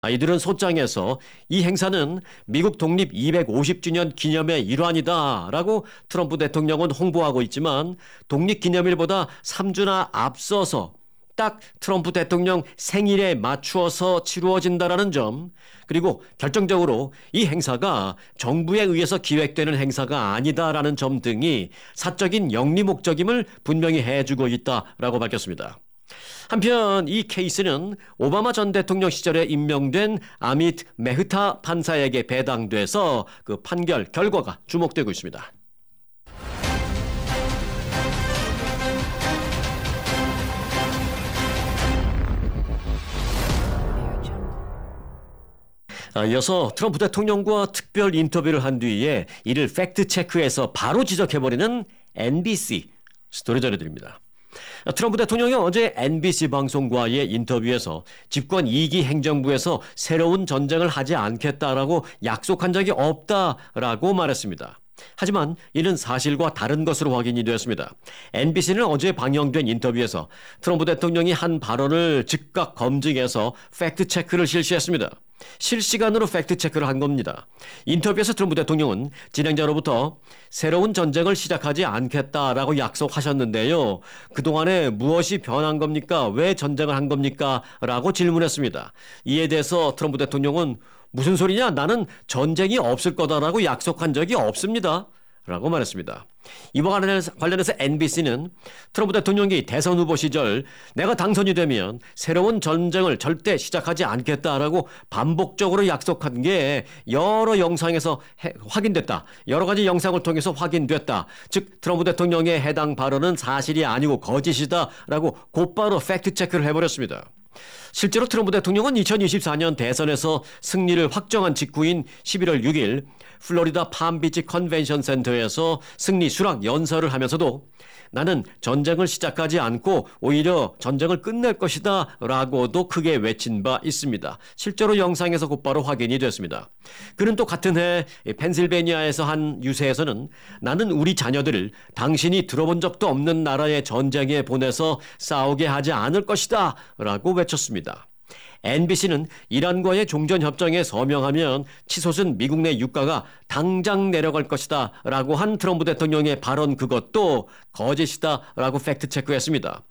이들은 소장에서 이 행사는 미국 독립 250주년 기념의 일환이다라고 트럼프 대통령은 홍보하고 있지만 독립기념일보다 3주나 앞서서 딱 트럼프 대통령 생일에 맞추어서 치루어진다라는 점, 그리고 결정적으로 이 행사가 정부에 의해서 기획되는 행사가 아니다라는 점 등이 사적인 영리 목적임을 분명히 해주고 있다라고 밝혔습니다. 한편 이 케이스는 오바마 전 대통령 시절에 임명된 아미트 메흐타 판사에게 배당돼서 그 판결 결과가 주목되고 있습니다. 이어서 트럼프 대통령과 특별 인터뷰를 한 뒤에 이를 팩트체크해서 바로 지적해버리는 NBC 스토리 전해드립니다. 트럼프 대통령이 어제 NBC 방송과의 인터뷰에서 집권 2기 행정부에서 새로운 전쟁을 하지 않겠다라고 약속한 적이 없다라고 말했습니다. 하지만 이는 사실과 다른 것으로 확인이 되었습니다. NBC는 어제 방영된 인터뷰에서 트럼프 대통령이 한 발언을 즉각 검증해서 팩트체크를 실시했습니다. 실시간으로 팩트체크를 한 겁니다. 인터뷰에서 트럼프 대통령은 진행자로부터 새로운 전쟁을 시작하지 않겠다라고 약속하셨는데요. 그동안에 무엇이 변한 겁니까? 왜 전쟁을 한 겁니까? 라고 질문했습니다. 이에 대해서 트럼프 대통령은 무슨 소리냐? 나는 전쟁이 없을 거다라고 약속한 적이 없습니다. 라고 말했습니다. 이와 관련해서 NBC는 트럼프 대통령이 대선 후보 시절 내가 당선이 되면 새로운 전쟁을 절대 시작하지 않겠다라고 반복적으로 약속한 게 여러 영상에서 확인됐다. 여러 가지 영상을 통해서 확인됐다. 즉 트럼프 대통령의 해당 발언은 사실이 아니고 거짓이다라고 곧바로 팩트체크를 해버렸습니다. 실제로 트럼프 대통령은 2024년 대선에서 승리를 확정한 직후인 11월 6일 플로리다 팜비치 컨벤션 센터에서 승리 수락 연설을 하면서도 나는 전쟁을 시작하지 않고 오히려 전쟁을 끝낼 것이다 라고도 크게 외친 바 있습니다. 실제로 영상에서 곧바로 확인이 됐습니다. 그는 또 같은 해 펜실베니아에서 한 유세에서는 나는 우리 자녀들을 당신이 들어본 적도 없는 나라의 전쟁에 보내서 싸우게 하지 않을 것이다 라고 외쳤습니다. NBC는 이란과의 종전협정에 서명하면 치솟은 미국 내 유가가 당장 내려갈 것이다 라고 한 트럼프 대통령의 발언 그것도 거짓이다 라고 팩트체크했습니다.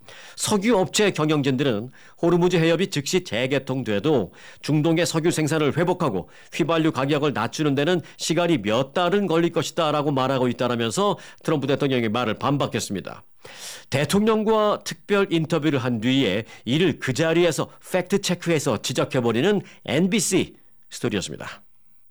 석유업체 경영진들은 호르무즈 해협이 즉시 재개통돼도 중동의 석유 생산을 회복하고 휘발유 가격을 낮추는 데는 시간이 몇 달은 걸릴 것이다 라고 말하고 있다라면서 트럼프 대통령의 말을 반박했습니다. 대통령과 특별 인터뷰를 한 뒤에 이를 그 자리에서 팩트체크해서 지적해버리는 NBC 스토리였습니다.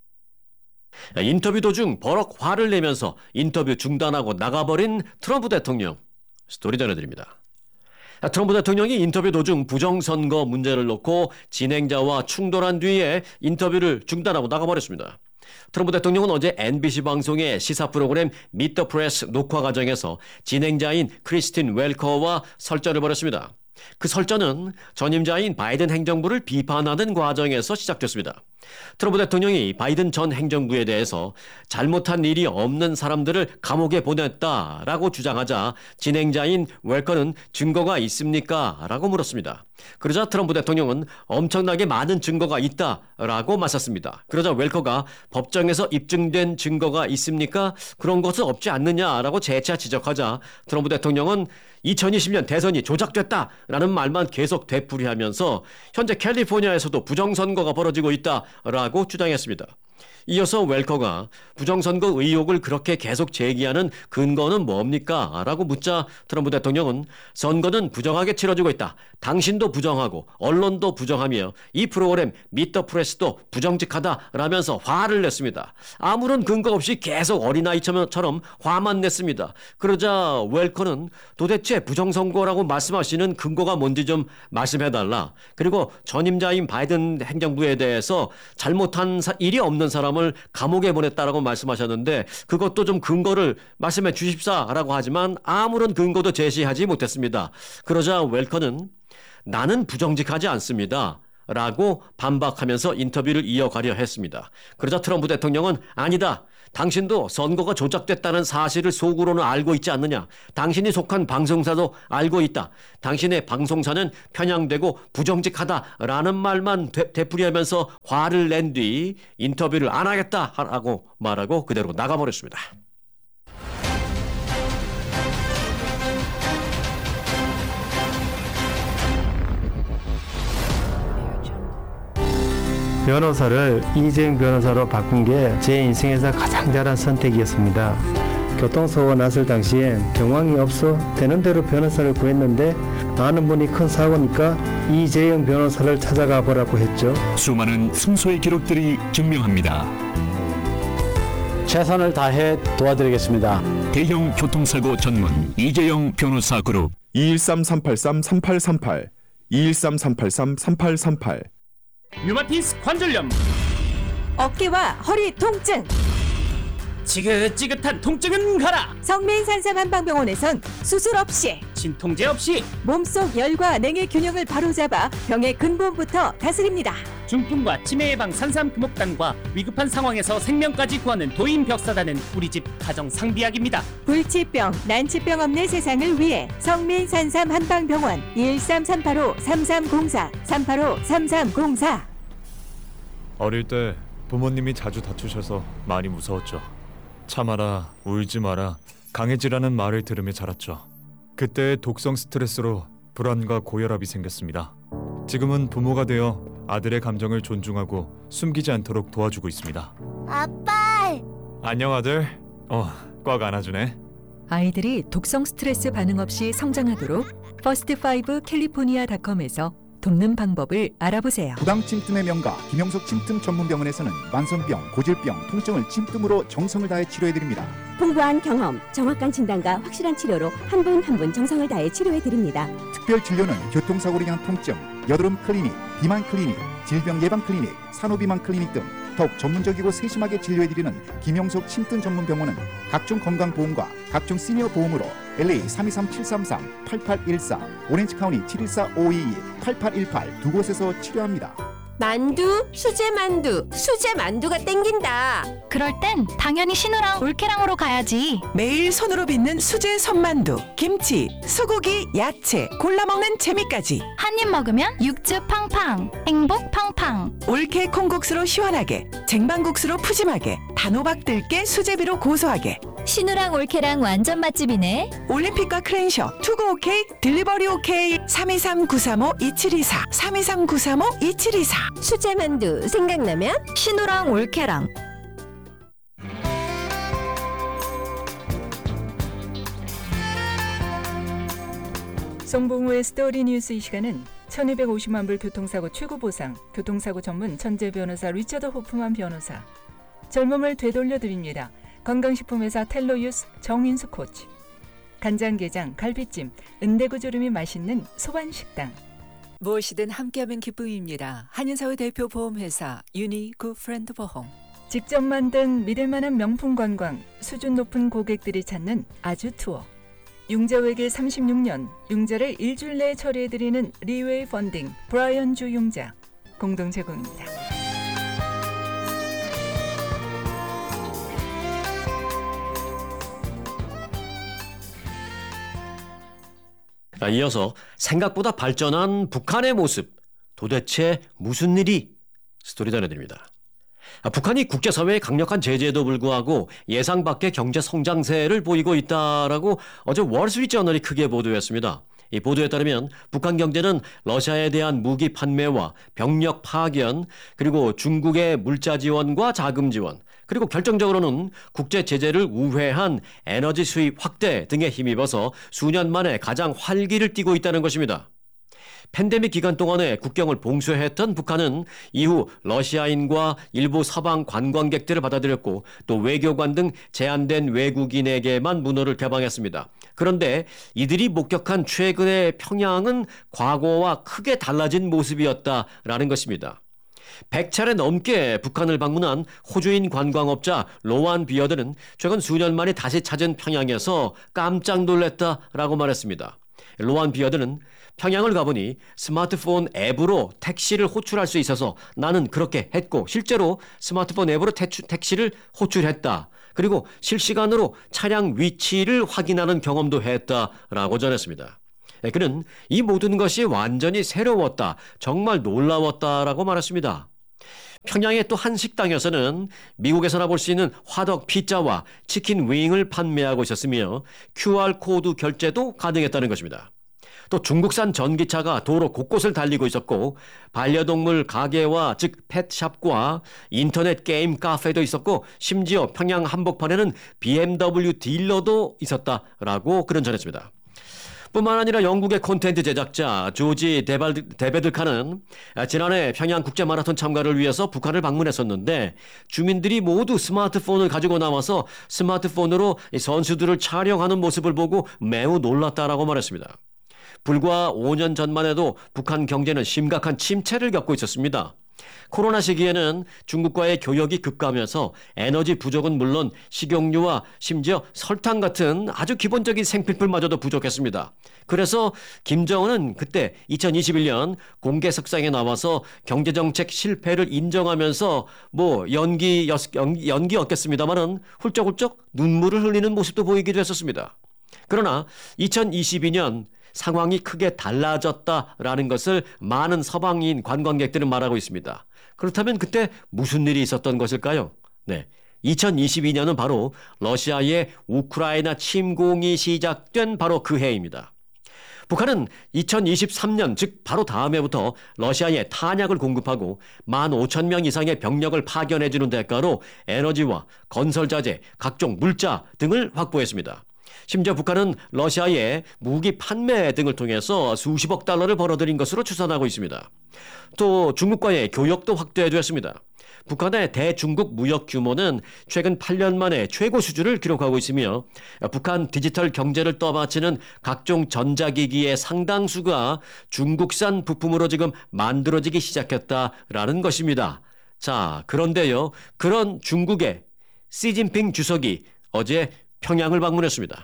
인터뷰 도중 버럭 화를 내면서 인터뷰 중단하고 나가버린 트럼프 대통령 스토리 전해드립니다. 트럼프 대통령이 인터뷰 도중 부정선거 문제를 놓고 진행자와 충돌한 뒤에 인터뷰를 중단하고 나가버렸습니다. 트럼프 대통령은 어제 NBC 방송의 시사 프로그램 미트 더 프레스 녹화 과정에서 진행자인 크리스틴 웰커와 설전을 벌였습니다. 그 설전은 전임자인 바이든 행정부를 비판하는 과정에서 시작됐습니다. 트럼프 대통령이 바이든 전 행정부에 대해서 잘못한 일이 없는 사람들을 감옥에 보냈다라고 주장하자 진행자인 웰커는 증거가 있습니까? 라고 물었습니다. 그러자 트럼프 대통령은 엄청나게 많은 증거가 있다라고 맞섰습니다. 그러자 웰커가 법정에서 입증된 증거가 있습니까? 그런 것은 없지 않느냐라고 재차 지적하자 트럼프 대통령은 2020년 대선이 조작됐다라는 말만 계속 되풀이하면서 현재 캘리포니아에서도 부정선거가 벌어지고 있다라고 주장했습니다. 이어서 웰커가 부정선거 의혹을 그렇게 계속 제기하는 근거는 뭡니까? 라고 묻자 트럼프 대통령은 선거는 부정하게 치러지고 있다. 당신도 부정하고 언론도 부정하며 이 프로그램 미트 더 프레스도 부정직하다 라면서 화를 냈습니다. 아무런 근거 없이 계속 어린아이처럼 화만 냈습니다. 그러자 웰커는 도대체 부정선거라고 말씀하시는 근거가 뭔지 좀 말씀해달라. 그리고 전임자인 바이든 행정부에 대해서 잘못한 일이 없는 사람을 감옥에 보냈다라고 말씀하셨는데 그것도 좀 근거를 말씀해 주십사라고 하지만 아무런 근거도 제시하지 못했습니다. 그러자 웰커는 나는 부정직하지 않습니다. 라고 반박하면서 인터뷰를 이어가려 했습니다. 그러자 트럼프 대통령은 아니다. 당신도 선거가 조작됐다는 사실을 속으로는 알고 있지 않느냐. 당신이 속한 방송사도 알고 있다. 당신의 방송사는 편향되고 부정직하다라는 말만 되풀이하면서 화를 낸 뒤 인터뷰를 안 하겠다라고 말하고 그대로 나가버렸습니다. 변호사를 이재용 변호사로 바꾼 게 제 인생에서 가장 잘한 선택이었습니다. 교통사고가 났을 당시엔 경황이 없어 되는 대로 변호사를 구했는데 아는 분이 큰 사고니까 이재용 변호사를 찾아가 보라고 했죠. 수많은 승소의 기록들이 증명합니다. 최선을 다해 도와드리겠습니다. 대형 교통사고 전문 이재용 변호사 그룹 213-383-3838 213-383-3838 류마티스 관절염, 어깨와 허리 통증, 지긋지긋한 통증은 가라. 성민산삼 한방병원에선 수술 없이 진통제 없이 몸속 열과 냉의 균형을 바로잡아 병의 근본부터 다스립니다. 중풍과 치매 예방 산삼 금옥단과 위급한 상황에서 생명까지 구하는 도인 벽사단은 우리 집 가정 상비약입니다. 불치병, 난치병 없는 세상을 위해 성민산삼 한방병원 213-385-3304 385-3304. 어릴 때 부모님이 자주 다투셔서 많이 무서웠죠. 참아라, 울지 마라, 강해지라는 말을 들으며 자랐죠. 그때의 독성 스트레스로 불안과 고혈압이 생겼습니다. 지금은 부모가 되어 아들의 감정을 존중하고 숨기지 않도록 도와주고 있습니다. 아빠! 안녕 아들. 꽉 안아주네. 아이들이 독성 스트레스 반응 없이 성장하도록 퍼스트5 캘리포니아닷컴에서 돕는 방법을 알아보세요. 부당 침뜸의 명가 김영석 침뜸 전문병원에서는 만성병, 고질병, 통증을 침뜸으로 정성을 다해 치료해드립니다. 풍부한 경험, 정확한 진단과 확실한 치료로 한 분 한 분 정성을 다해 치료해드립니다. 특별 진료는 교통사고를 위한 통증, 여드름 클리닉, 비만 클리닉, 질병 예방 클리닉, 산후비만 클리닉 등 더욱 전문적이고 세심하게 진료해드리는 김영석 침뜸 전문병원은 각종 건강보험과 각종 시니어 보험으로 LA 323-733-8814, 오렌지카운티 714-522-8818 두 곳에서 치료합니다. 만두, 수제 만두가 땡긴다. 그럴 땐 당연히 신우랑 올케랑으로 가야지. 매일 손으로 빚는 수제 손만두, 김치, 소고기, 야채, 골라 먹는 재미까지. 한 입 먹으면 육즙 팡팡, 행복 팡팡. 올케 콩국수로 시원하게, 쟁반국수로 푸짐하게, 단호박 들깨 수제비로 고소하게. 신우랑 올케랑 완전 맛집이네. 올림픽과 크랜셔, 투고 오케이, 딜리버리 오케이. 323-935-2724 323-935-2724. 수제 만두 생각나면 신우랑 올케랑. 송봉우의 스토리 뉴스. 이 시간은 1250만 불 교통사고 최고보상, 교통사고 전문 천재 변호사 리처드 호프만 변호사, 젊음을 되돌려드립니다. 건강식품회사 텔로유스 정인수 코치, 간장게장, 갈비찜, 은대구조림이 맛있는 소반식당. 무엇이든 함께하면 기쁨입니다. 한인사회 대표 보험회사 유니 굿프렌드 보험. 직접 만든 믿을만한 명품 관광, 수준 높은 고객들이 찾는 아주 투어. 융자외길 36년, 융자를 일주일 내에 처리해드리는 리웨이 펀딩, 브라이언 주 융자 공동 제공입니다. 이어서 생각보다 발전한 북한의 모습, 도대체 무슨 일이? 스토리 전해드립니다. 북한이 국제사회의 강력한 제재에도 불구하고 예상 밖의 경제 성장세를 보이고 있다라고 어제 월스트리트저널이 크게 보도했습니다. 이 보도에 따르면 북한 경제는 러시아에 대한 무기 판매와 병력 파견, 그리고 중국의 물자 지원과 자금 지원, 그리고 결정적으로는 국제 제재를 우회한 에너지 수입 확대 등에 힘입어서 수년 만에 가장 활기를 띠고 있다는 것입니다. 팬데믹 기간 동안에 국경을 봉쇄했던 북한은 이후 러시아인과 일부 서방 관광객들을 받아들였고 또 외교관 등 제한된 외국인에게만 문호를 개방했습니다. 그런데 이들이 목격한 최근의 평양은 과거와 크게 달라진 모습이었다라는 것입니다. 100차례 넘게 북한을 방문한 호주인 관광업자 로완 비어드는 최근 수년 만에 다시 찾은 평양에서 깜짝 놀랐다라고 말했습니다. 로완 비어드는 평양을 가보니 스마트폰 앱으로 택시를 호출할 수 있어서 나는 그렇게 했고 실제로 스마트폰 앱으로 택시를 호출했다. 그리고 실시간으로 차량 위치를 확인하는 경험도 했다라고 전했습니다. 그는 이 모든 것이 완전히 새로웠다. 정말 놀라웠다라고 말했습니다. 평양의 또 한 식당에서는 미국에서나 볼 수 있는 화덕 피자와 치킨 윙을 판매하고 있었으며 QR코드 결제도 가능했다는 것입니다. 또 중국산 전기차가 도로 곳곳을 달리고 있었고 반려동물 가게와 즉 펫샵과 인터넷 게임 카페도 있었고 심지어 평양 한복판에는 BMW 딜러도 있었다라고 그런 전했습니다. 뿐만 아니라 영국의 콘텐츠 제작자 조지 데베들카는 지난해 평양 국제마라톤 참가를 위해서 북한을 방문했었는데 주민들이 모두 스마트폰을 가지고 나와서 스마트폰으로 선수들을 촬영하는 모습을 보고 매우 놀랐다라고 말했습니다. 불과 5년 전만 해도 북한 경제는 심각한 침체를 겪고 있었습니다. 코로나 시기에는 중국과의 교역이 급감해서 에너지 부족은 물론 식용유와 심지어 설탕 같은 아주 기본적인 생필품마저도 부족했습니다. 그래서 김정은은 그때 2021년 공개석상에 나와서 경제정책 실패를 인정하면서 연기였겠습니다만은 훌쩍훌쩍 눈물을 흘리는 모습도 보이기도 했었습니다. 그러나 2022년 상황이 크게 달라졌다라는 것을 많은 서방인 관광객들은 말하고 있습니다. 그렇다면 그때 무슨 일이 있었던 것일까요? 네, 2022년은 바로 러시아의 우크라이나 침공이 시작된 바로 그 해입니다. 북한은 2023년 즉 바로 다음 해부터 러시아에 탄약을 공급하고 15,000명 이상의 병력을 파견해주는 대가로 에너지와 건설자재, 각종 물자 등을 확보했습니다. 심지어 북한은 러시아에 무기 판매 등을 통해서 수십억 달러를 벌어들인 것으로 추산하고 있습니다. 또 중국과의 교역도 확대해주었습니다. 북한의 대중국 무역 규모는 최근 8년 만에 최고 수준을 기록하고 있으며 북한 디지털 경제를 떠받치는 각종 전자기기의 상당수가 중국산 부품으로 지금 만들어지기 시작했다라는 것입니다. 자, 그런데요. 그런 중국의 시진핑 주석이 어제 평양을 방문했습니다.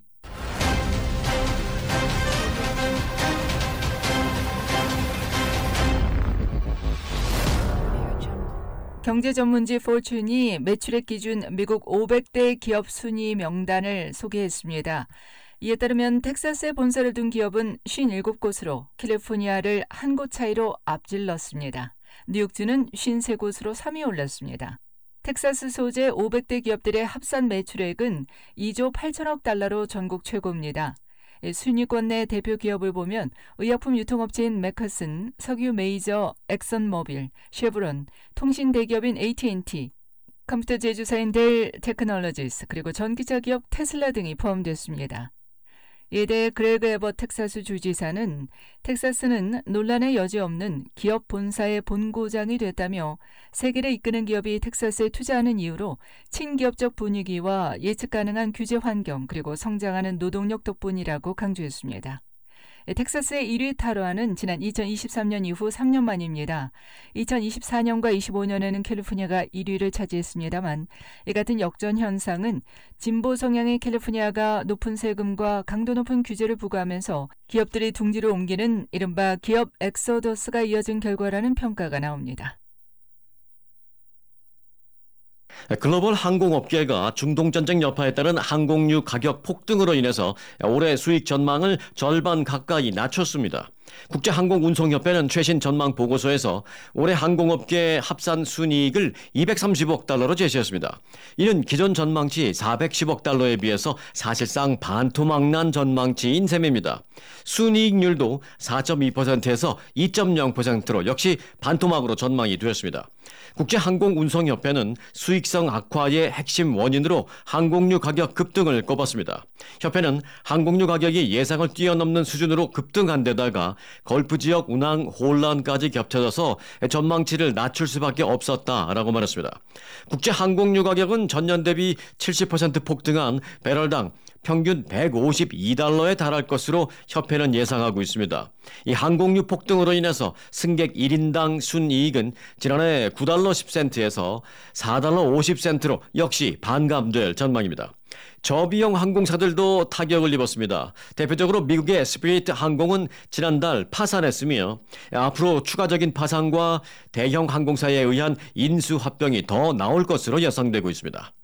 경제 전문지 포춘이 매출액 기준 미국 500대 기업 순위 명단을 소개했습니다. 이에 따르면 텍사스에 본사를 둔 기업은 57곳으로 캘리포니아를 한 곳 차이로 앞질렀습니다. 뉴욕주는 53곳으로 3위 올랐습니다. 텍사스 소재 500대 기업들의 합산 매출액은 2조 8천억 달러로 전국 최고입니다. 순위권 내 대표 기업을 보면 의약품 유통업체인 메커슨, 석유 메이저 엑선모빌, 쉐브론, 통신 대기업인 AT&T, 컴퓨터 제조사인 델 테크놀로지스, 그리고 전기차 기업 테슬라 등이 포함됐습니다. 이에 대해 그레그 에버 텍사스 주지사는 텍사스는 논란의 여지 없는 기업 본사의 본고장이 됐다며 세계를 이끄는 기업이 텍사스에 투자하는 이유로 친기업적 분위기와 예측 가능한 규제 환경 그리고 성장하는 노동력 덕분이라고 강조했습니다. 텍사스의 1위 탈환은 지난 2023년 이후 3년 만입니다. 2024년과 25년에는 캘리포니아가 1위를 차지했습니다만 이 같은 역전 현상은 진보 성향의 캘리포니아가 높은 세금과 강도 높은 규제를 부과하면서 기업들이 둥지를 옮기는 이른바 기업 엑소더스가 이어진 결과라는 평가가 나옵니다. 글로벌 항공업계가 중동전쟁 여파에 따른 항공유 가격 폭등으로 인해서 올해 수익 전망을 절반 가까이 낮췄습니다. 국제항공운송협회는 최신 전망 보고서에서 올해 항공업계 합산 순이익을 230억 달러로 제시했습니다. 이는 기존 전망치 410억 달러에 비해서 사실상 반토막난 전망치인 셈입니다. 순이익률도 4.2%에서 2.0%로 역시 반토막으로 전망이 되었습니다. 국제항공운송협회는 수익성 악화의 핵심 원인으로 항공유 가격 급등을 꼽았습니다. 협회는 항공유 가격이 예상을 뛰어넘는 수준으로 급등한 데다가 걸프 지역 운항 혼란까지 겹쳐져서 전망치를 낮출 수밖에 없었다라고 말했습니다. 국제항공유 가격은 전년 대비 70% 폭등한 배럴당 평균 152달러에 달할 것으로 협회는 예상하고 있습니다. 이 항공유 폭등으로 인해서 승객 1인당 순이익은 지난해 $9.10에서 $4.50로 역시 반감될 전망입니다. 저비용 항공사들도 타격을 입었습니다. 대표적으로 미국의 스피릿 항공은 지난달 파산했으며 앞으로 추가적인 파산과 대형 항공사에 의한 인수합병이 더 나올 것으로 예상되고 있습니다.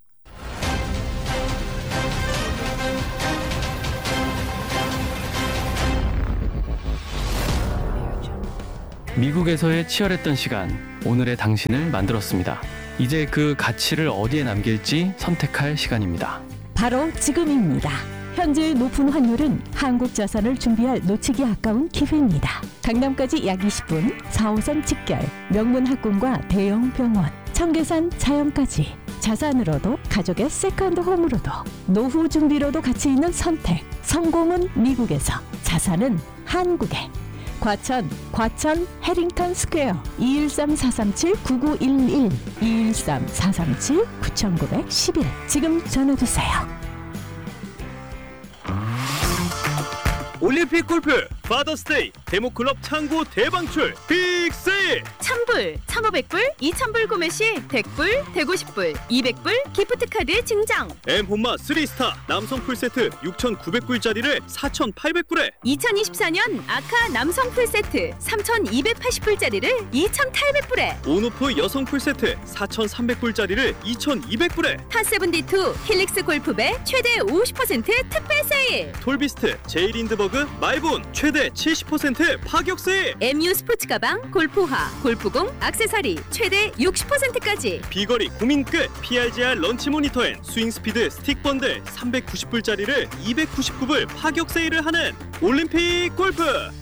미국에서의 치열했던 시간, 오늘의 당신을 만들었습니다. 이제 그 가치를 어디에 남길지 선택할 시간입니다. 바로 지금입니다. 현재의 높은 환율은 한국 자산을 준비할 놓치기 아까운 기회입니다. 강남까지 약 20분, 4호선 직결, 명문 학군과 대형 병원, 청계산 자연까지 자산으로도 가족의 세컨드 홈으로도 노후 준비로도 가치 있는 선택. 성공은 미국에서, 자산은 한국에. 과천 해링턴 스퀘어 213-437-9911 213-437-9911 지금 전화주세요. 올림픽 골프 파더스데이 데모클럽 창고 대방출 빅세일 $1,000불, $1,500불, $2,000불 구매 시 100불, 150불, 200불 기프트카드 증정. M홈마 3스타 남성 풀세트 6,900불짜리를 4,800불에 2024년 아카 남성 풀세트 3,280불짜리를 2,800불에 온오프 여성 풀세트 4,300불짜리를 2,200불에 타72 힐릭스 골프배 최대 50% 특별 세일. 톨비스트 제이린드버그 마이본 최대 70% 파격 세일. MU 스포츠 가방, 골프화, 골프공, 액세서리 최대 60%까지. 비거리 고민 끝 PRGR 런치 모니터엔 스윙 스피드 스틱 번들 390불짜리를 299불 파격 세일을 하는 올림픽 골프.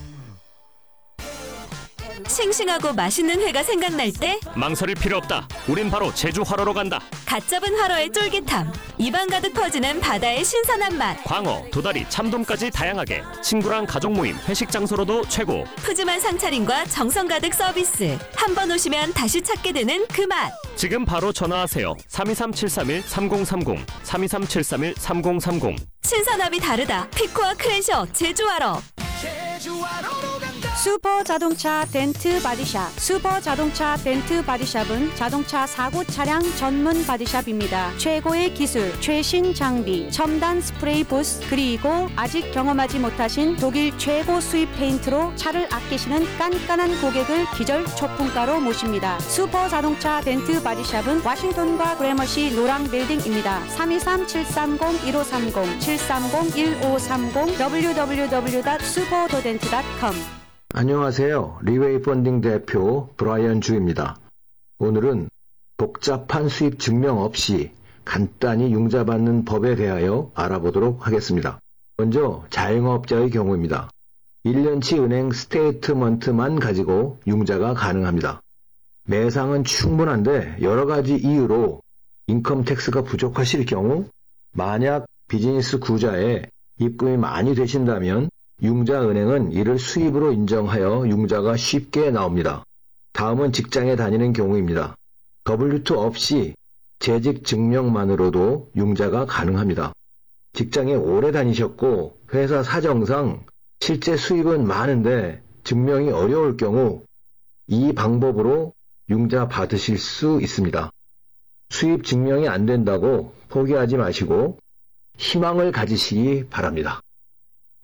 싱싱하고 맛있는 회가 생각날 때 망설일 필요 없다. 우린 바로 제주 화로로 간다. 갓 잡은 화로의 쫄깃함, 입안 가득 퍼지는 바다의 신선한 맛. 광어, 도다리, 참돔까지 다양하게. 친구랑 가족 모임, 회식 장소로도 최고. 푸짐한 상차림과 정성 가득 서비스. 한 번 오시면 다시 찾게 되는 그 맛. 지금 바로 전화하세요. 323-731-3030 323-731-3030. 신선함이 다르다. 피코와 크랜셔 제주화로. 슈퍼 자동차 덴트 바디샵. 슈퍼 자동차 덴트 바디샵은 자동차 사고 차량 전문 바디샵입니다. 최고의 기술, 최신 장비, 첨단 스프레이 부스, 그리고 아직 경험하지 못하신 독일 최고 수입 페인트로 차를 아끼시는 깐깐한 고객을 기절 초품가로 모십니다. 슈퍼 자동차 덴트 바디샵은 워싱턴과 그래머시 노랑 빌딩입니다. 323-730-1530 730-1530 www.superdodent.com. 안녕하세요. 리웨이 펀딩 대표 브라이언 주입니다. 오늘은 복잡한 수입 증명 없이 간단히 융자 받는 법에 대하여 알아보도록 하겠습니다. 먼저 자영업자의 경우입니다. 1년치 은행 스테이트먼트만 가지고 융자가 가능합니다. 매상은 충분한데 여러 가지 이유로 인컴 텍스가 부족하실 경우, 만약 비즈니스 구자에 입금이 많이 되신다면 융자은행은 이를 수입으로 인정하여 융자가 쉽게 나옵니다. 다음은 직장에 다니는 경우입니다. W2 없이 재직 증명만으로도 융자가 가능합니다. 직장에 오래 다니셨고 회사 사정상 실제 수입은 많은데 증명이 어려울 경우 이 방법으로 융자 받으실 수 있습니다. 수입 증명이 안 된다고 포기하지 마시고 희망을 가지시기 바랍니다.